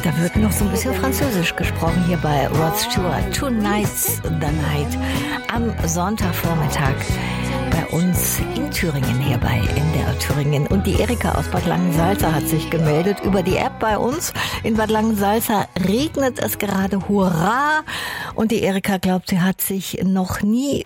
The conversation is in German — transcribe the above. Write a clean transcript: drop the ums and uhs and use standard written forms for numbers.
Da wird noch so ein bisschen Französisch gesprochen hier bei Rod Stewart. Tonight's the Night. Am Sonntagvormittag bei uns in Thüringen, hier bei NDR Thüringen. Und die Erika aus Bad Langensalza hat sich gemeldet über die App bei uns. In Bad Langensalza regnet es gerade, hurra! Und die Erika glaubt, sie hat sich noch nie